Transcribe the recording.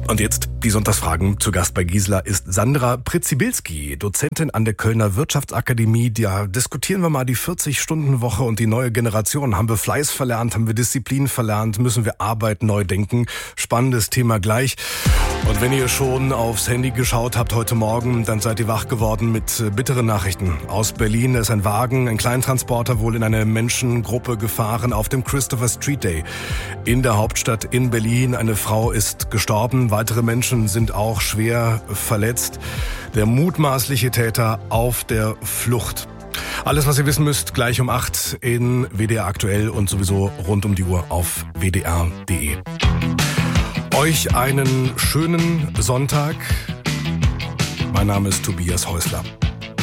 Und jetzt die Sonntagsfragen. Zu Gast bei Gisela ist Sandra Pritzibilski, Dozentin an der Kölner Wirtschaftsakademie. Da diskutieren wir mal die 40-Stunden-Woche und die neue Generation. Haben wir Fleiß verlernt? Haben wir Disziplin verlernt? Müssen wir Arbeit neu denken? Spannendes Thema gleich. Und wenn ihr schon aufs Handy geschaut habt heute Morgen, dann seid ihr wach geworden mit bitteren Nachrichten. Aus Berlin ist ein Wagen, ein Kleintransporter wohl in eine Menschengruppe gefahren auf dem Christopher Street Day. In der Hauptstadt in Berlin, eine Frau ist gestorben, weitere Menschen sind auch schwer verletzt. Der mutmaßliche Täter auf der Flucht. Alles, was ihr wissen müsst, gleich um 8 in WDR aktuell und sowieso rund um die Uhr auf wdr.de. Euch einen schönen Sonntag. Mein Name ist Tobias Häusler.